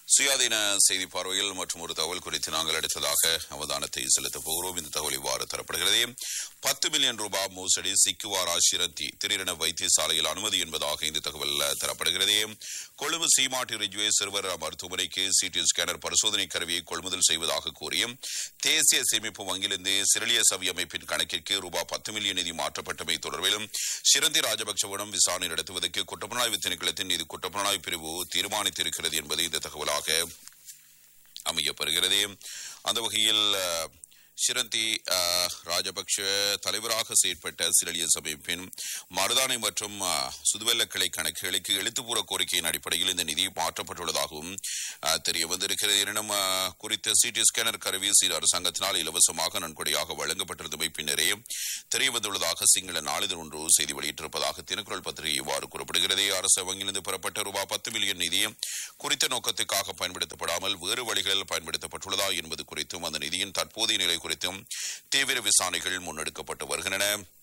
சுயாதீன செய்தி பார்வையில் மற்றும் ஒரு தகவல் குறித்து நாங்கள் அடுத்ததாக அவதானத்தை செலுத்தப் போகிறோம். இந்த தகவல் இவ்வாறு தரப்படுகிறது. 10 மில்லியன் ரூபாய் மோசடி சிக்குவாரா ஷிரந்தி திடீரென வைத்தியசாலையில் அனுமதி என்பதாக இந்த தகவல் தரப்படுகிறது. கொழும்பு சீமாட்டி ரிஜ்வே சிறுவர் மருத்துவமனைக்கு சிடி ஸ்கேனர் பரிசோதனை கருவியை கொள்முதல் செய்வதாக கூறிய தேசிய சேமிப்பு வங்கியிலிருந்து சிரலிய சவி அமைப்பின் கணக்கிற்கு ரூபாய் 10 மில்லியன் நிதி மாற்றப்பட்டமை தொடர்பிலும் ஷிரந்தி ராஜபக்சவிடம் விசாரணை நடத்துவதற்கு குற்றப்புலனாய்வு திணைக்களத்தின் நிதி குற்றப்புலனாய்வு பிரிவு தீர்மானித்திருக்கிறது என்பது இந்த தகவலாக அமையப்பெறுகிறது. அந்த வகையில் ஷிரந்தி ராஜபக்ஷ தலைவராக செயற்பட்ட சிரலிய சபைப்பின் மருதானை மற்றும் சுதுவெல்ல கிளை கணக்குகளுக்கு எழுத்துப்பூர்வ கோரிக்கையின் அடிப்படையில் இந்த நிதி மாற்றப்பட்டுள்ளதாகவும் தெரிய வந்திருக்கிறது. எனினும் குறித்த சிடி ஸ்கேனர் கருவி அரசாங்கத்தினால் இலவசமாக நன்கொடையாக வழங்கப்பட்டிருந்தமை பின்னரே தெரிய வந்துள்ளதாக சிங்கள நாளிதழ் ஒன்று செய்தி வெளியிட்டிருப்பதாக தினக்குரல் பத்திரிகை இவ்வாறு கூறப்படுகிறது. அரசு வங்கியிலிருந்து பெறப்பட்ட ரூபாய் 10 மில்லியன் நிதி குறித்த நோக்கத்துக்காக பயன்படுத்தப்படாமல் வேறு வழிகளில் பயன்படுத்தப்பட்டுள்ளதா என்பது குறித்தும் அந்த நிதியின் தற்போதைய நிலை குறித்தும் தீவிர விசாரணைகள் முன்னெடுக்கப்பட்டு வருகின்றன.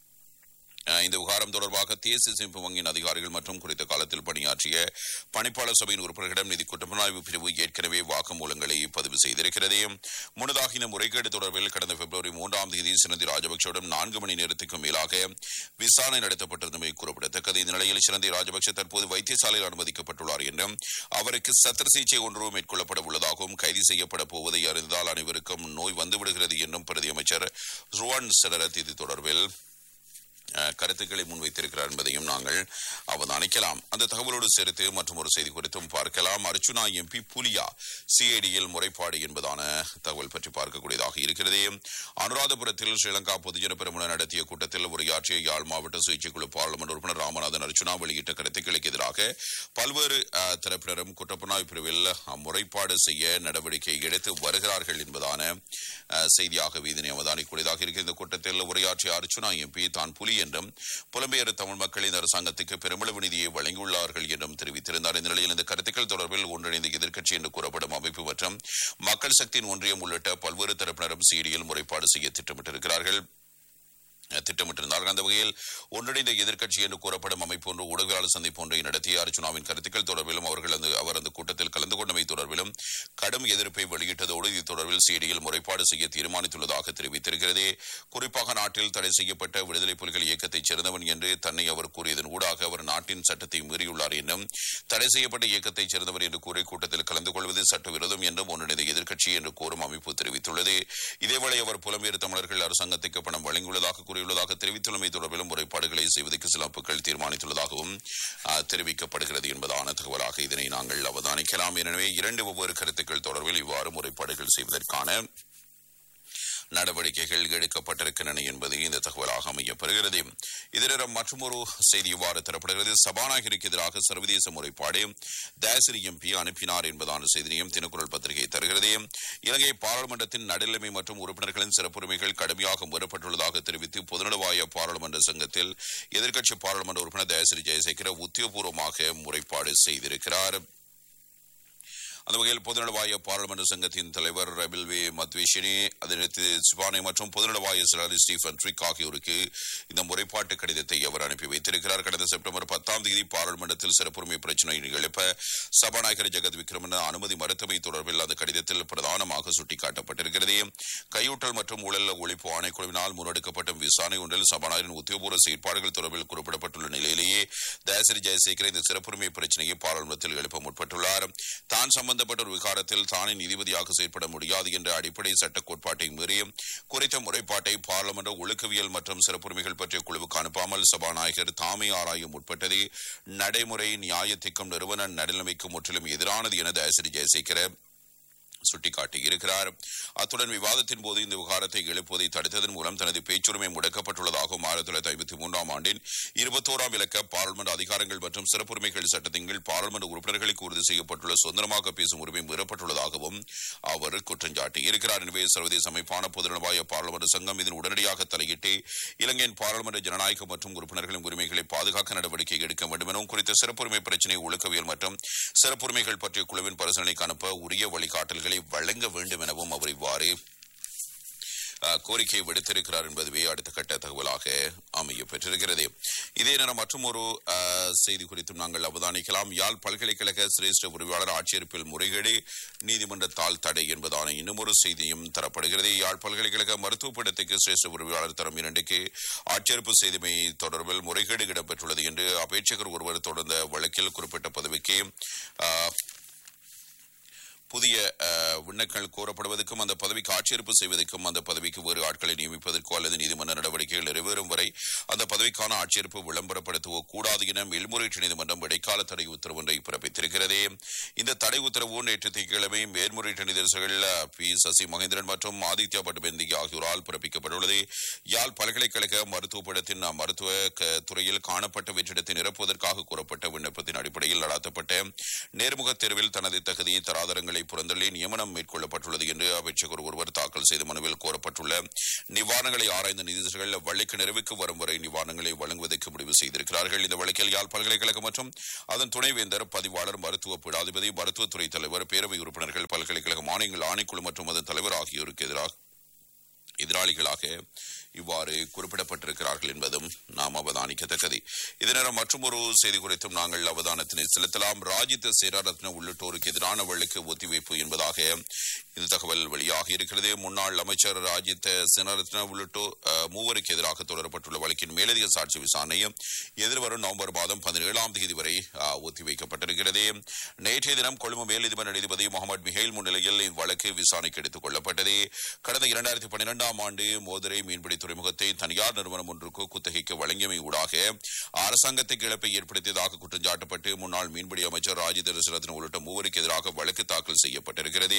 இந்த விவகாரம் தொடர்பாக தேசிய சேமிப்பு வங்கியின் அதிகாரிகள் மற்றும் குறித்த காலத்தில் பணியாற்றிய பணிப்பாளர் சபையின் உறுப்பினர்களிடம் நிதி குற்றப்புலனாய்வு பிரிவு ஏற்கனவே வாக்குமூலங்களை பதிவு செய்திருக்கிறது. முன்னதாக இந்த முறைகேடு தொடர்பில் கடந்த பிப்ரவரி 3ஆம் தேதி ஷிரந்தி ராஜபக்சவிடம் 4 மணி நேரத்துக்கும் மேலாக விசாரணை நடத்தப்பட்டிருந்தமை குறிப்பிடத்தக்கது. இந்த நிலையில் ஷிரந்தி ராஜபக்ச தற்போது வைத்தியசாலையில் அனுமதிக்கப்பட்டுள்ளார் என்றும் அவருக்கு சத்திர சிகிச்சை ஒன்று மேற்கொள்ளப்பட உள்ளதாகவும் கைது செய்யப்பட போவதை அறிந்தால் அனைவருக்கும் நோய் வந்துவிடுகிறது என்றும் பிரதி அமைச்சர் ருவான் செரரத் இது தொடர்பில் கருத்துக்களை முன்வைத்திருக்கிறார் என்பதையும் நாங்கள் அவதானிக்கலாம். அந்த தகவலோடு சேர்த்து மற்றும் ஒரு செய்தி குறித்தும் பார்க்கலாம். அர்ச்சுனா எம்பி புலியா சிஐடியில் முறைப்பாடு என்பதான தகவல் பற்றி பார்க்கக்கூடியதாக இருக்கிறது. அனுராதபுரத்தில் ஸ்ரீலங்கா பொதுஜன பெரமுன நடத்திய கூட்டத்தில் உரையாற்றிய யாழ் மாவட்ட சுயேட்சைக்குழு பாராளுமன்ற உறுப்பினர் ராமநாதன் அர்ச்சுனா வெளியிட்ட கருத்துக்களுக்கு எதிராக பல்வேறு தரப்பினரும் குற்றப்புலனாய்வு பிரிவில் முறைப்பாடு செய்ய நடவடிக்கை எடுத்து வருகிறார்கள் என்பதான செய்தியாக இதனை அவதானிக்கூடியதாக இருக்கிற. இந்த கூட்டத்தில் உரையாற்றிய அர்ச்சுனா எம்பி தான் புலி என்றும் புலம்பெயர் தமிழ் மக்கள் இந்த அரசாங்கத்துக்கு பெருமளவு நிதியை வழங்கியுள்ளார்கள் என்றும் தெரிவித்திருந்தார். இந்த நிலையில் இந்த கருத்துக்கள் தொடர்பில் ஒன்றிணைந்த எதிர்க்கட்சி என்று கூறப்படும் அமைப்பு மற்றும் மக்கள் சக்தியின் ஒன்றியம் உள்ளிட்ட பல்வேறு தரப்பினரும் சிடியில் முறைப்பாடு செய்ய திட்டமிட்டிருந்தார்கள். அந்த வகையில் ஒன்றிணைந்த எதிர்க்கட்சி என்று கூறப்படும் அமைப்பு ஒன்று ஊடகவியலாளர் சந்திப்பு ஒன்றை நடத்திய அர்ச்சுனாவின் கருத்துக்கள் தொடர்பிலும் அவர் அந்த கூட்டத்தில் கலந்து கொண்டமை தொடர்பிலும் கடும் எதிர்ப்பை வெளியிட்டதோடு இது தொடர்பில் சிடியில் முறைப்பாடு செய்ய தீர்மானித்துள்ளதாக தெரிவித்திருக்கிறது. குறிப்பாக நாட்டில் தடை செய்யப்பட்ட விடுதலை புலிகள் இயக்கத்தைச் சேர்ந்தவன் என்று தன்னை அவர் கூறியதன் ஊடாக அவர் நாட்டின் சட்டத்தை மீறியுள்ளார் என்றும் தடை செய்யப்பட்ட இயக்கத்தைச் சேர்ந்தவர் என்று கூறி கூட்டத்தில் கலந்து கொள்வது சட்டவிரோதம் என்றும் ஒன்றிணைந்த எதிர்க்கட்சி என்று கூறும் அமைப்பு தெரிவித்துள்ளது. இதேவேளை அவர் புலம்பெயர் தமிழர்கள் அரசாங்கத்துக்கு பணம் வழங்கியுள்ளதாக உள்ளதாக தெரிவித்துள்ளமை தொடர்பிலும் முறைப்பாடுகளை செய்வதற்கு சில அமைப்புகள் தீர்மானித்துள்ளதாகவும் தெரிவிக்கப்படுகிறது என்பதான தகவலாக இதனை நாங்கள் அவதானிக்கலாம். எனவே 2 வெவ்வேறு கருத்துக்கள் தொடர்பில் இவ்வாறு முறைப்பாடுகள் செய்வதற்கான நடவடிக்கைகள் எடுக்கப்பட்டிருக்கின்றன என்பது இந்த தகவலாக அமையப்பெறுகிறது. இதனிடம் மற்றொரு செய்தி இவ்வாறு தரப்படுகிறது. சபாநாயகருக்கு எதிராக சர்வதேச முறைப்பாடு தயாசிரி எம்பி அனுப்பினார் என்பதான செய்தியையும் தினக்குரல் பத்திரிகை தருகிறது. இலங்கை பாராளுமன்றத்தின் நடுநிலைமை மற்றும் உறுப்பினர்களின் சிறப்புரிமைகள் கடுமையாக மீறப்பட்டுள்ளதாக தெரிவித்து பொதுநலவாய பாராளுமன்ற சங்கத்தில் எதிர்க்கட்சி பாராளுமன்ற உறுப்பினர் தயாசிரி ஜெயசேகர உத்தியோகபூர்வமாக முறைப்பாடு செய்திருக்கிறார். அந்த வகையில் பொதுநலவாய பாராளுமன்ற சங்கத்தின் தலைவர் ரபில்வே மத்வேஷினி அதற்கு சிவானி மற்றும் பொதுநலவாய செயலாளர் ஸ்டீஃபன் ட்ரிக் ஆகியோருக்கு இந்த முறைப்பாட்டு கடிதத்தை அவர் அனுப்பி வைத்திருக்கிறார். கடந்த செப்டம்பர் 10ஆம் தேதி பாராளுமன்றத்தில் சிறப்புரிமை பிரச்சினை எழுப்ப சபாநாயகர் ஜெகத் விக்ரமன் அனுமதி மறுத்தமை தொடர்பில் அந்த கடிதத்தில் பிரதானமாக சுட்டிக்காட்டப்பட்டிருக்கிறது. கையூட்டல் மற்றும் ஊழல் ஒழிப்பு ஆணைக்குழுவினால் முன்னெடுக்கப்பட்ட விசாரணை ஒன்றில் சபாநாயகரின் உத்தியோகபூர்வ செயற்பாடுகள் தொடர்பில் குறிப்பிடப்பட்டுள்ள நிலையிலேயே தயாசிரி ஜெயசேகர இந்த சிறப்புரிமை பிரச்சினையை பாராளுமன்றத்தில் எழுப்ப முற்பட்டுள்ளார். தான் சம்பந்தப்பட்ட ஒரு விகாரத்தில் தானே நீதிபதியாக செயற்பட முடியாது என்ற அடிப்படை சட்ட கோட்பாட்டை மீறி குறித்த முறைப்பாட்டை பாராளுமன்ற ஒழுக்கவியல் மற்றும் சிறப்புரிமைகள் பற்றிய குழுவுக்கு அனுப்பாமல் சபாநாயகர் தாமே ஆராய முற்பட்டது நடைமுறை நியாயத்திற்கும் நிறுவன நடுநிலைமைக்கும் முற்றிலும் எதிரானது என தயாசிரி ஜெயசேகர சுட்டிக்காட்டியிருக்கிறார். அத்துடன் விவாதத்தின் போது இந்த விவகாரத்தை எழுப்புவதை தடுத்ததன் மூலம் தனது பேச்சுரிமை முடக்கப்பட்டுள்ளதாகவும் 1953ஆம் ஆண்டின் 21ஆம் இலக்க பாராளுமன்ற அதிகாரங்கள் மற்றும் சிறப்புரிமைகள் சட்டத்தின் கீழ் பாராளுமன்ற உறுப்பினர்களுக்கு உறுதி செய்யப்பட்டுள்ள சுதந்திரமாக பேசும் உரிமை மீறப்பட்டுள்ளதாகவும் அவர் குற்றம் சாட்டியிருக்கிறார். எனவே சர்வதேச அமைப்பான பொதுநலவாய பாராளுமன்ற சங்கம் இதன் உடனடியாக தலையிட்டு இலங்கையின் பாராளுமன்ற ஜனநாயக மற்றும் உறுப்பினர்களின் உரிமைகளை பாதுகாக்க நடவடிக்கை எடுக்க வேண்டும் எனவும் குறித்த சிறப்புரிமை பிரச்சினை ஒழுக்கவியல் மற்றும் சிறப்புரிமைகள் பற்றிய குழுவின் பரிசீலனைக்கு அனுப்ப உரிய வழிகாட்டல்களை வழங்க வேண்டும் எனவும் அவர் இவ்வாறு கோரிக்கை விடுத்திருக்கிறார் என்பதுவே அடுத்த கட்ட தகவலாக அமைய பெற்றிருக்கிறது. இதே நேரம் மற்றும் ஒரு செய்தி குறித்தும் நாங்கள் அவதானிக்கலாம். யாழ் பல்கலைக்கழக சிரேஷ்ட உரிமையாளர் ஆட்சேர்ப்பில் முறைகேடு, நீதிமன்றத்தால் தடை என்பதான இன்னும் ஒரு செய்தியும் தரப்படுகிறது. யாழ் பல்கலைக்கழக மருத்துவ பீடத்துக்கு சிரேஷ்ட உரிமையாளர் தரம் 2க்கு ஆட்சேர்ப்பு செய்தமை தொடர்பில் முறைகேடு இடம்பெற்றுள்ளது என்று அபேட்சகர் ஒருவர் தொடர்ந்த வழக்கில் குறிப்பிட்ட பதவிக்கு புதிய விண்ணக்கங்கள் கோரப்படுவதற்கும் அந்த பதவிக்கு ஆட்சேர்ப்பு செய்வதற்கும் அந்த பதவிக்கு வேறு ஆட்களை நியமிப்பதற்கோ அல்லது நீதிமன்ற நடவடிக்கைகள் நிறைவேறும் வரை அந்த பதவிக்கான ஆட்சேர்ப்பு விளம்பரப்படுத்தவோ கூடாது என மேல்முறையீட்டு நீதிமன்றம் இடைக்கால தடை உத்தரவு ஒன்றை பிறப்பித்திருக்கிறது. இந்த தடை உத்தரவு நேற்று திங்கட்கிழமை மேல்முறையீட்டு நீதிபதிகள் பி. சசி மகேந்திரன் மற்றும் ஆதித்யா பட்டுபெந்தி ஆகியோரால் பிறப்பிக்கப்பட்டுள்ளது. யாழ் பல்கலைக்கழக மருத்துவ பீடத்தின் மருத்துவ துறையில் காணப்பட்ட வெற்றிடத்தை நிரப்புவதற்காக கூறப்பட்ட விண்ணப்பத்தின் அடிப்படையில் நடத்தப்பட்ட நேர்முக தேர்வில் தனது தகுதி தராதரங்கள் புறந்தள்ளி நியமனம் மேற்கொள்ளப்பட்டுள்ளது என்று அபேட்சகர் ஒருவர் தாக்கல் செய்த மனுவில் கோரப்பட்டுள்ள நிவாரணங்களை ஆராய்ந்த நீதிபதிகள் வழக்கு நிறைவுக்கு வரும் வரை நிவாரணங்களை வழங்குவதற்கு முடிவு செய்திருக்கிறார்கள். இந்த வழக்கில் யாழ் பல்கலைக்கழகம் மற்றும் அதன் துணைவேந்தர், பதிவாளர், மருத்துவ பீடாதிபதி, மருத்துவத்துறை தலைவர், பேரவை உறுப்பினர்கள், பல்கலைக்கழக மானியங்கள் ஆணைக்குழு மற்றும் அதன் தலைவர் ஆகியோருக்கு எதிராளிகளாக இவ்வாறு குறிப்பிடப்பட்டிருக்கிறார்கள் என்பதும் நாம் அவதானிக்கத்தக்கது. இதனால் மற்றும் ஒரு செய்தி குறித்தும் நாங்கள் அவதானத்தினை செலுத்தலாம். ராஜித சேனாரத்ன உள்ளிட்டோருக்கு எதிரான வழக்கு ஒத்திவைப்பு என்பதாக இந்த தகவல் வெளியாக இருக்கிறது. முன்னாள் அமைச்சர் ராஜித சேனாரத்ன உள்ளிட்டோர் மூவருக்கு எதிராக தொடரப்பட்டுள்ள வழக்கின் மேலதிக சாட்சி விசாரணை எதிர்வரும் நவம்பர் மாதம் 17ஆம் தேதி வரை ஒத்திவைக்கப்பட்டிருக்கிறது. நேற்றைய தினம் கொழும்பு மேல் நீதிமன்ற நீதிபதி முகமது மிஹேல் முன்னிலையில் இவ்வழக்கு விசாரணைக்கு எடுத்துக் கொள்ளப்பட்டது. கடந்த 2012ஆம் ஆண்டு மோதிரை மீன்பிடி துறைமுகத்தை தனியார் நிறுவனம் ஒன்றுக்கு குத்தகைக்கு வழங்கியமை ஊடாக அரசாங்கத்துக்கு இழப்பை ஏற்படுத்தியதாக குற்றம் சாட்டப்பட்டு முன்னாள் மீன்பிடி அமைச்சர் ராஜித சேனாரத்ன உள்ளிட்ட மூவருக்கு எதிராக வழக்கு தாக்கல் செய்யப்பட்டிருக்கிறது.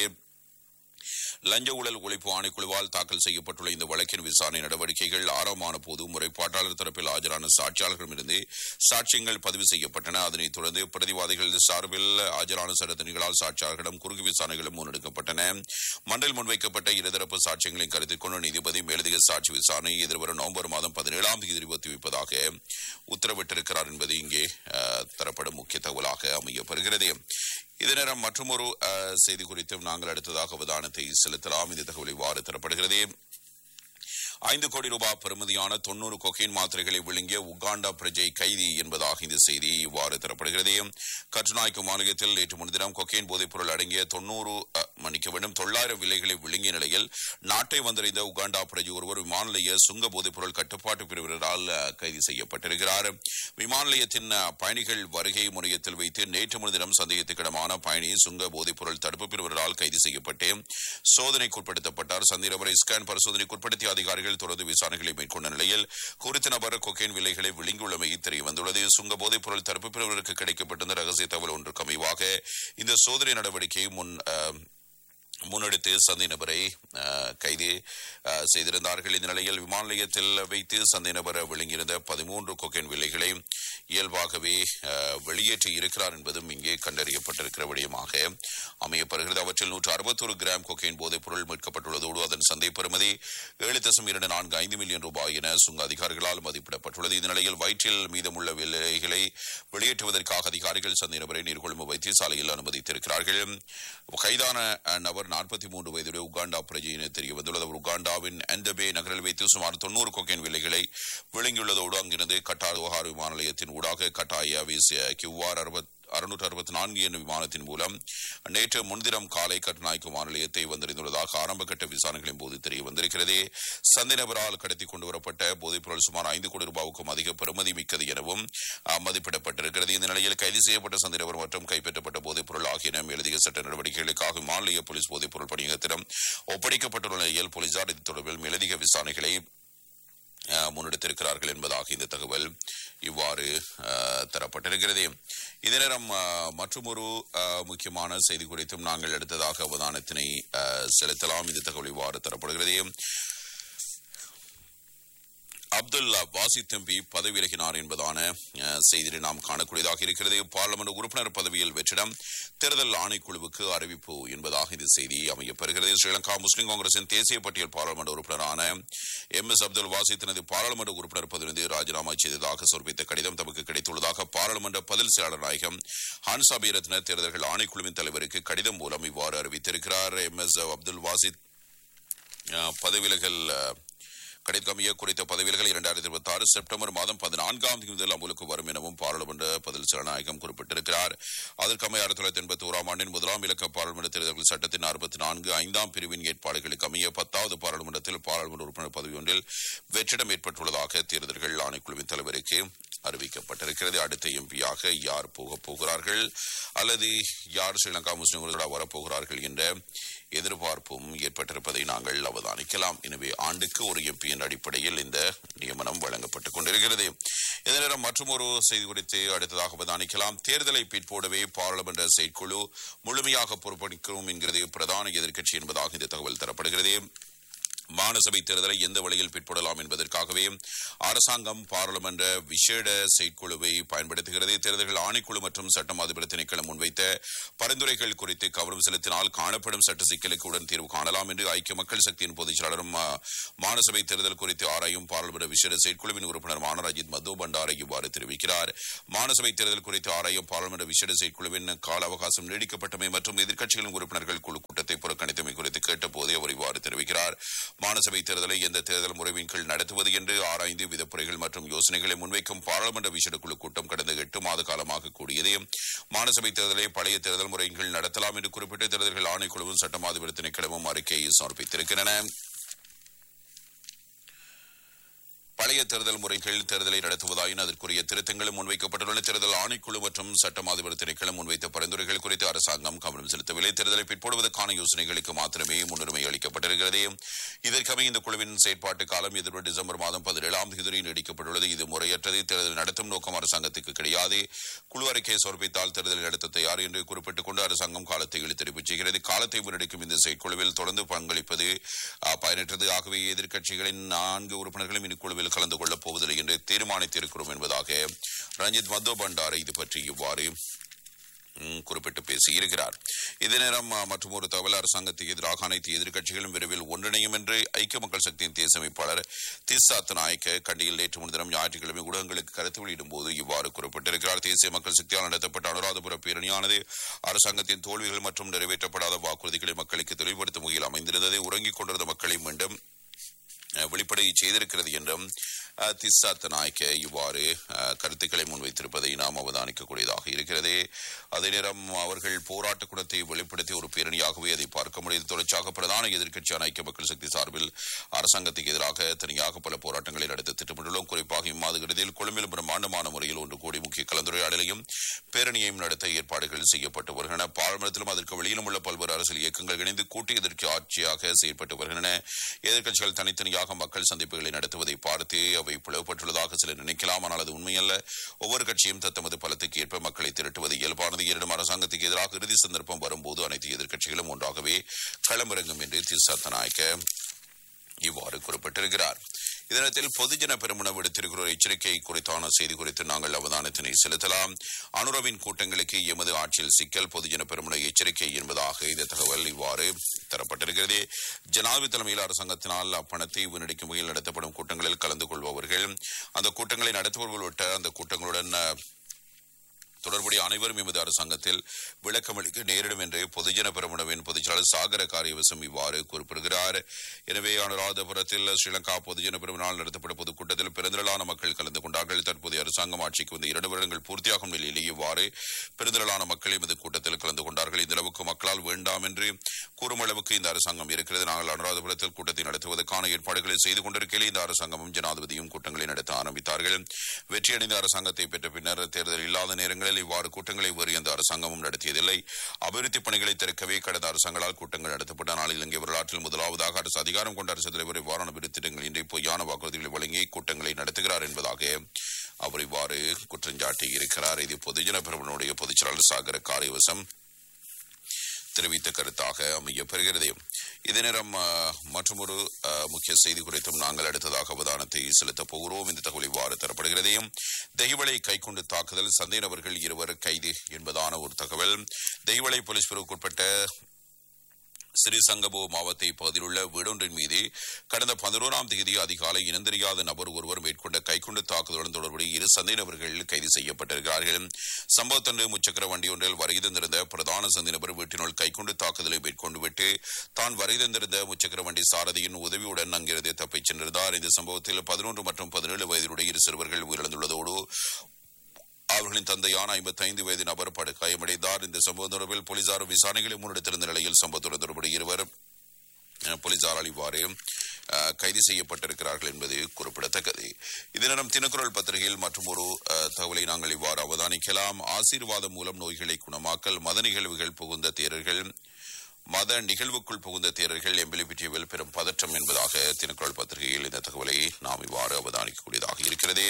லஞ்ச ஊழல் ஒழிப்பு ஆணைக்குழுவால் தாக்கல் செய்யப்பட்டுள்ள இந்த வழக்கின் விசாரணை நடவடிக்கைகள் ஆரம்பமான போது முறைப்பாட்டாளர் தரப்பில் ஆஜரான சாட்சியாளர்களிடமிருந்து சாட்சியங்கள் பதிவு செய்யப்பட்டன. அதனைத் தொடர்ந்து பிரதிவாதிகள் சார்பில் ஆஜரான சட்டத்தணிகளால் சாட்சியாளர்களிடம் குறுக்கு விசாரணைகளும் முன்னெடுக்கப்பட்டன. மன்றில் முன்வைக்கப்பட்ட இருதரப்பு சாட்சியங்களை கருத்தில் கொண்டு நீதிபதி மேலதிக சாட்சி விசாரணையை எதிர்வரும் நவம்பர் மாதம் 17ஆம் தேதி ஒத்திவைப்பதாக உத்தரவிட்டிருக்கிறார் என்பது இங்கே தரப்படும் முக்கிய தகவலாக அமையப்பெறுகிறது. இதே நேரம் மற்றொரு செய்தி குறித்தும் நாங்கள் அடுத்ததாக அவதானத்தை செலுத்தலாம். இந்த தகவல் இவ்வாறு தரப்படுகிறது. 5 கோடி ரூபாய் பெறுமதியான 90 கொக்கைன் மாத்திரைகளை விழுங்கிய உகாண்டா பிரஜை கைதி என்பதாக இந்த செய்தி இவ்வாறு தரப்படுகிறது. கட்டுநாயக்க மாநிலத்தில் நேற்று முன்தினம் கொக்கைன் போதைப் பொருள் அடங்கிய 900 விலைகளை விழுங்கிய நிலையில் நாட்டை வந்தடைந்த உகாண்டா பிரஜை ஒருவர் விமான நிலைய சுங்க போதைப் பொருள் கட்டுப்பாட்டு பிரிவினரால் கைது செய்யப்பட்டிருக்கிறார். விமான நிலையத்தின் பயணிகள் வருகை முனையத்தில் வைத்து நேற்று முன்தினம் சந்தேகத்துக்கிடமான பயணி சுங்க போதைப் பொருள் தடுப்பு பிரிவினரால் கைது செய்யப்பட்டு சோதனைக்குட்படுத்தப்பட்டார். சந்தேகநபரை ஸ்கேன் பரிசோதனைக்குட்படுத்திய அதிகாரிகள் தொடர்ந்து விசாரணைகளை மேற்கொண்ட நிலையில் குறித்த நபர் கொக்கைன் விலைகளை விழுங்கியுள்ளமை தெரியவந்துள்ளது. சுங்க போதைப் பொருள் தடுப்பு பிரிவினருக்கு கிடைக்கப்பட்டிருந்த ரகசிய தகவல் ஒன்றுக்கு அமைவாக இந்த சோதனை நடவடிக்கையை முன்னெடுத்து சந்தேக நபரை கைது செய்திருந்தார்கள். இந்த நிலையில் விமான நிலையத்தில் வைத்து சந்தேக நபர் விழுங்கியிருந்த 13 கொக்கைன் விலைகளை இயல்பாகவே வெளியேற்றி இருக்கிறார் என்பதும் இங்கே கண்டறியப்பட்டிருக்கிற விடயமாக அமையப்படுகிறது. அவற்றில் 161 கிராம் கொக்கைன் போதைப் பொருள் மீட்கப்பட்டுள்ளதோடு அதன் சந்தை பெறுமதி 7.245 மில்லியன் ரூபாய் என சுங்க அதிகாரிகளால் மதிப்பிடப்பட்டுள்ளது. இந்த நிலையில் வயிற்றில் மீதமுள்ள விலைகளை வெளியேற்றுவதற்காக அதிகாரிகள் சந்தேக நபரை நீர்கொழும்பு வைத்தியசாலையில் அனுமதித்திருக்கிறார்கள். கைதான நபர் 43 வயதுடைய உகாண்டா பிரஜையினர் தெரிய வந்துள்ளது. அவர் உகாண்டாவின் என்டபே நகரில் வைத்து சுமார் 90 கொக்கைன் விலைகளை விழுங்கியுள்ளதோடு அங்கிருந்து கட்டார் ஓஹார் விமான நிலையத்தின் ஊடாக கட்டாய கியூஆர் 664 என்ற விமானத்தின் மூலம் நேற்று முன்தினம் காலை கட்டுநாயக்க விமான நிலையத்தை வந்தடைந்துள்ளதாக ஆரம்பகட்ட விசாரணைகளின் போது தெரிய வந்திருக்கிறது. சந்தேக நபரால் கடத்தி கொண்டு வரப்பட்ட போதைப் பொருள் சுமார் 5 கோடி ரூபாய்க்கும் அதிக பெறுமதி மிக்கது எனவும் மதிப்பிடப்பட்டிருக்கிறது. இந்த நிலையில் கைது செய்யப்பட்ட சந்தேக நபர் மற்றும் கைப்பற்றப்பட்ட போதைப் பொருள் ஆகியன மேலதிக சட்ட நடவடிக்கைகளுக்காக விமான நிலைய போலீஸ் போதைப் பொருள் பணியகத்திடம் ஒப்படைக்கப்பட்டுள்ள நிலையில் போலீசார் இது தொடர்பில் மேலதிக விசாரணைகளை முன்னெடுத்திருக்கிறார்கள் என்பதாக இந்த தகவல் இவ்வாறு தரப்பட்டிருக்கிறது. இதே நேரம் மற்றொரு முக்கியமான செய்தி குறித்தும் நாங்கள் எடுத்ததாக அவதானத்தினை செலுத்தலாம். இந்த தகவல் இவ்வாறு தரப்படுகிறது. அப்துல் வாசித் எம்பி பதவி விலகினார் என்பதான செய்தியை நாம் காணக்கூடியதாக இருக்கிறது. பார்லிமெண்ட் உறுப்பினர் பதவியில் வெற்றிடம் தேர்தல் ஆணைக்குழுவுக்கு அறிவிப்பு என்பதாக இந்த செய்தி அமையப்பெறுகிறது. ஸ்ரீலங்கா முஸ்லிம் காங்கிரசின் தேசிய பட்டியல் பார்லிமெண்ட் உறுப்பினரான MS அப்துல் வாசித் தனது பாராளுமன்ற உறுப்பினர் பதவியிலிருந்து ராஜினாமா செய்ததாக சமர்ப்பித்த கடிதம் தமக்கு கிடைத்துள்ளதாக பாராளுமன்ற பதில் செயலாளர் நாயகம் ஹான்சா பீரத்ன தேர்தல்கள் ஆணைக்குழுவின் தலைவருக்கு கடிதம் மூலம் இவ்வாறு அறிவித்திருக்கிறார். MS அப்துல் வாசித் பதவிலகல் கடிதமிய குறித்த பதவிகள் 2026 செப்டம்பர் மாதம் 14ஆம் தேதி முதல் அமலுக்கு வரும் எனவும் பாராளுமன்ற பதில் சபாநாயகம் குறிப்பிட்டிருக்கிறார். அதற்கமைய 1981ஆம் ஆண்டின் 1ஆம் இலக்க பாராளுமன்ற தேர்தல்கள் சட்டத்தின் 64 5ஆம் பிரிவின் ஏற்பாடுகளுக்கு அமைய 10வது பாராளுமன்றத்தில் பாராளுமன்ற உறுப்பினர் பதவி ஒன்றில் வெற்றிடம் ஏற்பட்டுள்ளதாக தேர்தல்கள் ஆணைக்குழுவின் தலைவருக்கு அறிவிக்கப்பட்டிருக்கிறது. அடுத்த எம்பியாக யார் போகிறார்கள் அல்லது யார் ஸ்ரீலங்கா முஸ்லிம்களோடு வரப்போகிறார்கள் என்ற எதிர்பார்ப்பும் ஏற்பட்டிருப்பதை நாங்கள் அவதானிக்கலாம். எனவே ஆண்டுக்கு ஒரு எம்பி என்ற அடிப்படையில் இந்த நியமனம் வழங்கப்பட்டுக் கொண்டிருக்கிறது. இதே நேரம் மற்றும் ஒரு செய்தி குறித்து அடுத்ததாக அவதானிக்கலாம். தேர்தலை பிற்போடவே பாராளுமன்ற செயற்குழு முழுமையாக பொறுப்பேற்கும் என்கிறது பிரதான எதிர்க்கட்சி என்பதாக இந்த தகவல் தரப்படுகிறது. மாநசபை தேர்தலை எந்த வழியில் பிற்படலாம் என்பதற்காகவே அரசாங்கம் பாராளுமன்ற விசேட செயற்குழுவை பயன்படுத்துகிறது. தேர்தல்கள் ஆணைக்குழு மற்றும் சட்டம் அதிபர் திணைக்களம் முன்வைத்த பரிந்துரைகள் குறித்து கவனம் செலுத்தினால் காணப்படும் சட்ட சிக்கலுக்கு உடன் தீர்வு காணலாம் என்று ஐக்கிய மக்கள் சக்தியின் பொதுச் செயலாளரும் மாநசபை தேர்தல் குறித்து ஆராயும் பாராளுமன்ற விசேட செயற்குழுவின் உறுப்பினருமான ரஞ்சித் மது பண்டார இவ்வாறு தெரிவிக்கிறார். மாநசபை தேர்தல் குறித்து ஆராயும் பாராளுமன்ற விசேட செயற்குழுவின் கால அவகாசம் நீடிக்கப்பட்டமை மற்றும் எதிர்க்கட்சிகளின் உறுப்பினர்கள் குழு கூட்டத்தை புறக்கணித்தமை குறித்து கேட்டபோதே அவர் இவ்வாறு தெரிவிக்கிறார். மாநசபை தேர்தலை எந்த தேர்தல் முறையின் கீழ் நடத்துவது என்று ஆராய்ந்து விதப்புரைகள் மற்றும் யோசனைகளை முன்வைக்கும் பாராளுமன்ற விசேட குழு கூட்டம் கடந்த 8 மாத காலமாக கூடியது. மாநசபை தேர்தலை பழைய தேர்தல் முறையின் கீழ் நடத்தலாம் என்று குறிப்பிட்டு தேர்தல்கள் ஆணைக்குழுவும் சட்டம் அதிபர் திணைக்களமும் அறிக்கையை சமர்ப்பித்திருக்கின்றன. பழைய தேர்தல் முறைகள் தேர்தலை நடத்துவதாயின் அதற்குரிய திருத்தங்களும் முன்வைக்கப்பட்டுள்ளன. தேர்தல் ஆணைக்குழு மற்றும் சட்டம் அதிபர் திணைக்களம் முன்வைத்த பரிந்துரைகள் குறித்து அரசாங்கம் கவனம் செலுத்தவில்லை. தேர்தலை பிற்படுவதற்கான யோசனைகளுக்கு மாத்திரமே முன்னுரிமை அளிக்கப்பட்டிருக்கிறது. இதற்கமைய இந்த குழுவின் செயற்பாட்டு காலம் எதிர்ப்பு டிசம்பர் மாதம் 17ஆம் தேதி நீடிக்கப்பட்டுள்ளது. இது முறையற்றது. தேர்தல் நடத்தும் நோக்கம் அரசாங்கத்துக்கு கிடையாது. குழு அறிக்கையை சமர்ப்பித்தால் தேர்தலை நடத்த தயார் என்று குறிப்பிட்டுக் கொண்டு அரசாங்கம் காலத்தை இழுத்தடிப்பு செய்கிறது. காலத்தை முன்னெடுக்கும் இந்த செயற்குழுவில் தொடர்ந்து பங்களிப்பது பயனற்றது. ஆகவே எதிர்க்கட்சிகளின் 4 உறுப்பினர்களும் இக்குழுவில் கலந்து கொள்ளப் போவதில்லை என்று தீர்மானித்திருக்கிறோம் என்பதாக ரஞ்சித் மது பண்டார இது பற்றி இவ்வாறு குறிப்பிட்டு பேசியிருக்கிறார். இதே நேரம் மற்றும் ஒரு தகவல் அரசாங்கத்துக்கு எதிராக அனைத்து எதிர்க்கட்சிகளும் விரைவில் ஒன்றிணையும் என்று ஐக்கிய மக்கள் சக்தியின் தேசிய அமைப்பாளர் திஸ்ஸாத் நாயக்க கண்டியில் நேற்று முன்தினம் ஞாயிற்றுக்கிழமை ஊடகங்களுக்கு கருத்து வெளியிடும் போது இவ்வாறு குறிப்பிட்டிருக்கிறார். தேசிய மக்கள் சக்தியால் நடத்தப்பட்ட அனுராதபுர பேரணியானது அரசாங்கத்தின் தோல்விகள் மற்றும் நிறைவேற்றப்படாத வாக்குறுதிகளை மக்களுக்கு தெளிவுபடுத்தும் வகையில் அமைந்திருந்ததை உறங்கிக் கொண்டிருந்த மக்களை மீண்டும் வெளிப்படையை செய்திருக்கிறது என்றும் திஸ்ஸாத் நாயக்க இவ்வாறு கருத்துக்களை முன்வைத்திருப்பதை நாம் அவதானிக்கக்கூடியதாக இருக்கிறது. அதே நேரம் அவர்கள் போராட்ட குணத்தை வெளிப்படுத்தி ஒரு பேரணியாகவே அதை பார்க்க முடியாது. தொடர்ச்சியாக பிரதான எதிர்க்கட்சியான ஐக்கிய மக்கள் சக்தி சார்பில் அரசாங்கத்துக்கு எதிராக தனியாக பல போராட்டங்களை நடத்த திட்டமிட்டுள்ளோம். குறிப்பாக இம்மாத இறுதியில் கொழும்பில் பிரம்மாண்டமான முறையில் ஒன்று கூடி முக்கிய கலந்துரையாடலையும் பேரணியையும் நடத்த ஏற்பாடுகள் செய்யப்பட்டு வருகின்றன. பாராளுமன்றத்திலும் அதற்கு வெளியிலும் உள்ள பல்வேறு அரசியல் இயக்கங்கள் இணைந்து கூட்டு எதிர்க்கட்சி ஆட்சியாக செயல்பட்டு வருகின்றன. எதிர்க்கட்சிகள் தனித்தனியாக மக்கள் சந்திப்புகளை நடத்துவதை பார்த்து அவை பிளவுபட்டுள்ளதாக சிலர் நினைக்கலாம். ஆனால் அது உண்மையல்ல. ஒவ்வொரு கட்சியும் தத்தமது பலத்துக்கு ஏற்ப மக்களை திரட்டுவது இயல்பானது. இரண்டும் அரசாங்கத்துக்கு எதிராக இறுதி சந்தர்ப்பம் வரும்போது அனைத்து எதிர்க்கட்சிகளும் ஒன்றாகவே களமிறங்கும் என்று திஸ்ஸாத் நாயக்க இவ்வாறு குறிப்பிட்டிருக்கிறார். இதனத்தில் பொதுஜன பெருமுன விடுத்திருக்கிற எச்சரிக்கை குறித்தான செய்தி குறித்து நாங்கள் அவதானத்தினை செலுத்தலாம். அனுரவின் கூட்டங்களுக்கு எமது ஆட்சியில் சிக்கல், பொதுஜன பெருமுன எச்சரிக்கை என்பதாக இந்த தகவல் இவ்வாறு தரப்பட்டிருக்கிறது. ஜனாதிபதி தலைமையில் அரசாங்கத்தினால் அப்பணத்தை வீணடிக்கும் வகையில் நடத்தப்படும் கூட்டங்களில் கலந்து கொள்பவர்கள், அந்த கூட்டங்களை நடத்துபவர்கள் உள்ளிட்ட அந்த கூட்டங்களுடன் தொடர்புடைய அனைவரும் எமது அரசாங்கத்தில் விளக்கமளிக்க நேரிடும் என்று பொதுஜன பெரமுனவின் பொதுச்செயலாளர் சாகர காரியவசம் இவ்வாறு குறிப்பிடுகிறார். எனவே அனுராதபுரத்தில் ஸ்ரீலங்கா பொதுஜன பெரமுனால் நடத்தப்பட்ட பொதுக்கூட்டத்தில் பெருந்திரளான மக்கள் கலந்து கொண்டார்கள். தற்போதைய அரசாங்கம் ஆட்சிக்கு வந்து 2 வருடங்கள் பூர்த்தியாகும் நிலையிலேயே இவ்வாறு பெருந்திரளான மக்கள் எமது கூட்டத்தில் கலந்து கொண்டார்கள். இந்த அளவுக்கு மக்களால் வேண்டாம் என்று கூறும் அளவுக்கு இந்த அரசாங்கம் இருக்கிறது. நாங்கள் அனுராதபுரத்தில் கூட்டத்தை நடத்துவதற்கான ஏற்பாடுகளை செய்து கொண்டிருக்கையில் இந்த அரசாங்கமும் ஜனாதிபதியும் கூட்டங்களை நடத்த ஆரம்பித்தார்கள். வெற்றியடைந்த அரசாங்கத்தை பெற்ற பின்னர் தேர்தல் இல்லாத நேரங்களில் இவ்வாறு கூட்டங்களை வேறு எந்த அரசாங்கமும் நடத்தியதில்லை. அபிவிருத்தி பணிகளை திறக்கவே கடந்த அரசாங்களால் கூட்டங்கள் நடத்தப்பட்ட நாளில் இலங்கை வரலாற்றில் முதலாவதாக அரசு அதிகாரம் கொண்ட அரசு தலைவர் இவ்வாறான அபிவிருத்தி திட்டங்கள் இன்றி பொய்யான வாக்குறுதிகளை வழங்கி கூட்டங்களை நடத்துகிறார் என்பதாக அவர் இவ்வாறு குற்றஞ்சாட்டி இருக்கிறார். இது பொதுஜன பெரமுனுடைய பொதுச்செயலாளர் சாகர காரியவசம் தெரிவித்த கருத்தாக அமையப்பெறுகிறது. இதே நேரம் மற்றொரு முக்கிய செய்தி குறித்தும் நாங்கள் அடுத்ததாக அவதானத்தை செலுத்தப் போகிறோம். இந்த தகவல் இவ்வாறு தரப்படுகிறது. தெஹிவளை கைக்குண்டு தாக்குதல், சந்தேக நபர்கள் 2 கைது என்பதான ஒரு தகவல். தெஹிவளை போலீஸ் பிரிவுக்குட்பட்ட ஸ்ரீசங்கபோ மாவட்ட பகுதியில் உள்ள வீடொன்றின் மீது கடந்த 11ஆம் தேதி அதிகாலை இனந்தெரியாத நபர் ஒருவர் மேற்கொண்ட கைக்குண்டு தாக்குதலுடன் தொடர்புடைய இரு சந்தேக நபர்கள் கைது செய்யப்பட்டிருக்கிறார்கள். சம்பவத்தன்று முச்சக்கர வண்டி ஒன்றில் வருகை தந்திருந்த பிரதான சந்தேக நபர் வீட்டினுள் கைக்குண்டு தாக்குதலை மேற்கொண்டு விட்டு தான் வருகை தந்திருந்த முச்சக்கர வண்டி சாரதியின் உதவியுடன் அங்கிருந்து தப்பிச் சென்றிருந்தார். இந்த சம்பவத்தில் 11 மற்றும் 17 வயதிலுடைய இரு சிறுவர்கள் உயிரிழந்துள்ளதோடு அவர்களின் தந்தையான 55 வயது நபர் படுகாயமடைந்தார். இந்த சம்பவம் தொடர்பில் போலீசார் விசாரணைகளை முன்னெடுத்திருந்த நிலையில் சம்பவத்துடன் தொடர்புடைய இருவர் போலீசாரால் இவ்வாறு கைது செய்யப்பட்டிருக்கிறார்கள் என்பது குறிப்பிடத்தக்கது. இதனிடம் தினக்குரல் பத்திரிகையில் மற்றும் ஒரு தகவலை நாங்கள் இவ்வாறு அவதானிக்கலாம். ஆசீர்வாதம் மூலம் நோய்களை குணமாக்கல், மத நிகழ்வுகள் புகுந்த தேரர்கள் மத நிகழ்வுக்குள் புகுந்த தேரர்கள் எம்பிலிபிட்டியில் பெரும் பதற்றம் என்பதாக தினக்குரல் பத்திரிகையில் இந்த தகவலை நாம் இவ்வாறு அவதானிக்கக்கூடியதாக இருக்கிறது.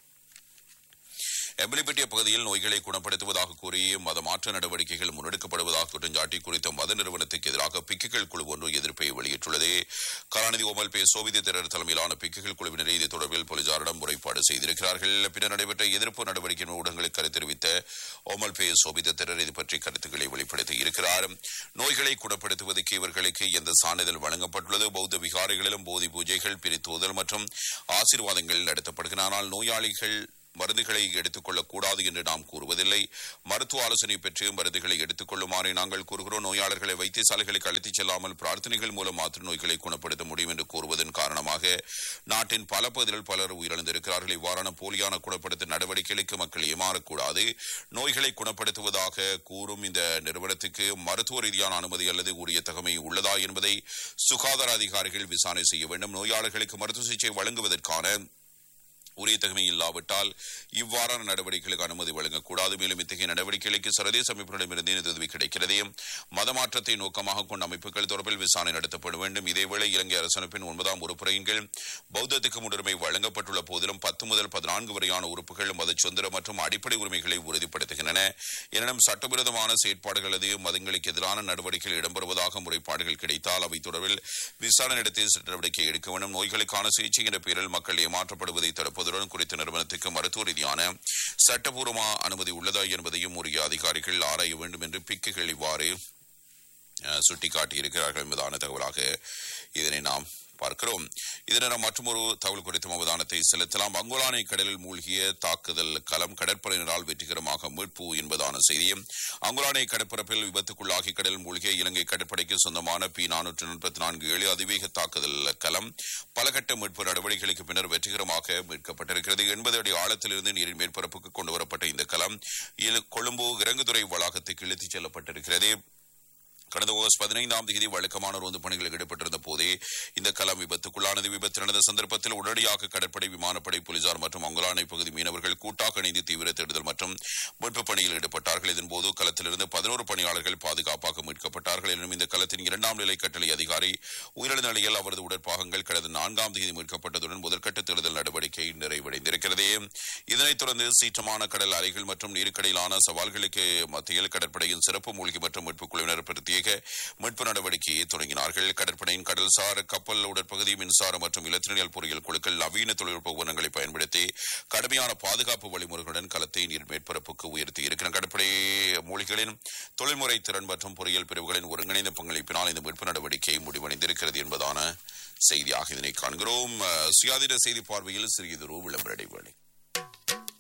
எம்பிலிபெட்டிய பகுதியில் நோய்களை குணப்படுத்துவதாக கூறி மதமாற்ற நடவடிக்கைகள் முன்னெடுக்கப்படுவதாக குற்றஞ்சாட்டி குறித்த மத நிறுவனத்துக்கு எதிராக பிக்குகள் குழு ஒன்று எதிர்ப்பை வெளியிட்டுள்ளது. கலாநிதி ஓமல் பே சோபித தேரர் தலைமையிலான பிக்குகள் குழுவினர் இது தொடர்பில் போலீசாரிடம் முறைப்பாடு செய்திருக்கிறார்கள். பின்னர் நடைபெற்ற எதிர்ப்பு நடவடிக்கை ஊடகங்களுக்கு கருத்து தெரிவித்த ஓமல் பே சோபித தேரர் இது பற்றி கருத்துக்களை வெளிப்படுத்தி இருக்கிறார். நோய்களை குணப்படுத்துவதற்கு இவர்களுக்கு எந்த சான்றிதழ் வழங்கப்பட்டுள்ளது? பௌத்த விகாரிகளிலும் போதி பூஜைகள், பிரித்தோதல் மற்றும் ஆசீர்வாதங்கள் நடத்தப்படுகின்றன. ஆனால் நோயாளிகள் மருந்துகளை எடுத்துக் கொள்ளக்கூடாது என்று நாம் கூறுவதில்லை. மருத்துவ ஆலோசனை பெற்று மருந்துகளை எடுத்துக் கொள்ளுமாறு நாங்கள் கூறுகிறோம். நோயாளர்களை வைத்தியசாலைகளுக்கு அழைத்துச் செல்லாமல் பிரார்த்தனைகள் மூலம் மாற்று நோய்களை குணப்படுத்த முடியும் என்று கூறுவதன் காரணமாக நாட்டின் பல பகுதிகளில் பலர் உயிரிழந்திருக்கிறார்கள். இவ்வாறான போலியான குணப்படுத்தும் நடவடிக்கைகளுக்கு மக்கள் ஏமாறக்கூடாது. நோய்களை குணப்படுத்துவதாக கூறும் இந்த நிறுவனத்துக்கு மருத்துவ ரீதியான அனுமதி அல்லது உரிய தகமை உள்ளதா என்பதை சுகாதார அதிகாரிகள் விசாரணை செய்ய வேண்டும். நோயாளர்களுக்கு மருத்துவ சிகிச்சை வழங்குவதற்கான உரிய தகமை இல்லாவிட்டால் இவ்வாறான நடவடிக்கைகளுக்கு அனுமதி வழங்கக்கூடாது. மேலும் இத்தகைய நடவடிக்கைகளுக்கு சர்வதேச அமைப்பிடமிருந்து உதவி கிடைக்கிறது. மதமாற்றத்தை நோக்கமாக கொண்ட அமைப்புகள் தொடர்பில் விசாரணை நடத்தப்பட வேண்டும். இதேவேளை இலங்கை அரசமைப்பின் 9ஆம் உறுப்புரையின் கீழ் பௌத்தத்துக்கு முன்னுரிமை வழங்கப்பட்டுள்ள போதிலும் 10 முதல் 14 வரையான உறுப்புகள் மத சுதந்திரம் மற்றும் அடிப்படை உரிமைகளை உறுதிப்படுத்துகின்றன. எனினும் சட்டவிரோதமான செயற்பாடுகள் அல்லது மதங்களுக்கு எதிரான நடவடிக்கைகள் இடம்பெறுவதாக முறைப்பாடுகள் கிடைத்தால் அவை தொடர்பில் விசாரணை நடத்தி நடவடிக்கை எடுக்க வேண்டும். நோய்களுக்கான சிகிச்சை என்ற பெயரில் மக்கள் ஏமாற்றப்படுவதை தடுப்பது குறித்த நிறுவனத்துக்கு மருத்துவ ரீதியான சட்டபூர்வ அனுமதி உள்ளதா என்பதையும் உரிய அதிகாரிகள் ஆராய வேண்டும் என்று பிக்குகள் இவ்வாறு சுட்டிக்காட்டியிருக்கிறார்கள் என்பதான தகவலாக இதனை நாம் பார்க்கிறோம். இதனால் மற்றொரு தகவல் குறித்த அவதானத்தை செலுத்தலாம். அங்கோலானை கடலில் மூழ்கிய தாக்குதல் களம் கடற்படையினரால் வெற்றிகரமாக மீட்பு என்பதான செய்தியும். அங்கோலானை கடற்பரப்பில் விபத்துக்குள்ளாகி கடலில் மூழ்கிய இலங்கை கடற்படைக்கு சொந்தமான P-444 அதிவேக தாக்குதல் களம் பல கட்ட மீட்பு நடவடிக்கைகளுக்கு பின்னர் வெற்றிகரமாக மீட்கப்பட்டிருக்கிறது. 80 அடி ஆழத்திலிருந்து நீரின் மேற்பரப்புக்கு கொண்டுவரப்பட்ட இந்த களம் கொழும்பு இறங்குதுறை வளாகத்துக்கு இழுத்துச் செல்லப்பட்டிருக்கிறது. கடந்த ஆகஸ்ட் 15ஆம் தேதி வழக்கமான ரோந்து பணிகளில் ஈடுபட்டிருந்த போதே இந்த களம் விபத்துக்குள்ளானது. விபத்து நடந்த சந்தர்ப்பத்தில் உடனடியாக கடற்படை, விமானப்படை, போலீசார் மற்றும் அங்கோலானை பகுதி மீனவர்கள் கூட்டாக இணைந்து தீவிர தேடுதல் மற்றும் மீட்பு பணியில் ஈடுபட்டார்கள். இதன்போது களத்திலிருந்து 11 பணியாளர்கள் பாதுகாப்பாக மீட்கப்பட்டார்கள். எனினும் இந்த களத்தின் 2ஆம் நிலை கட்டளை அதிகாரி உயிரிழந்த நிலையில் அவரது உடற்பாகங்கள் கடந்த 4ஆம் தேதி மீட்கப்பட்டதுடன் முதற்கட்ட தேடுதல் நடவடிக்கை நிறைவடைந்திருக்கிறது. இதனைத் தொடர்ந்து சீற்றமான கடல் அலைகள் மற்றும் நீருக்கடியிலான சவால்களுக்கு மத்தியில் கடற்படையின் சிறப்பு மூழ்கி மற்றும் மீட்புக் குழுவினர் பிரத்யேக மீட்பு நடவடிக்கையை தொடங்கினார்கள். கடற்படையின் கடல்சார் கப்பல் உடற்பகுதி, மின்சார மற்றும் இலத்திரனியல் பொறியியல் குழுக்கள் நவீன தொழில்நுட்ப உபகரணங்களை பயன்படுத்தி கடுமையான பாதுகாப்பு வழிமுறைகளுடன் களத்தை நீர் மேற்பரப்புக்கு உயர்த்தி இருக்கிற கடற்படை மூழ்கிகளின் தொழில்முறை திறன் மற்றும் பொறியியல் பிரிவுகளின் ஒருங்கிணைந்த பங்களிப்பினால் இந்த மீட்பு நடவடிக்கை முடிவடைந்திருக்கிறது என்பதான செய்தியாக இதனை காண்கிறோம். சுயாதீன செய்தி பார்வையில் சிறியதொரு விளம்பர இடைவேளை.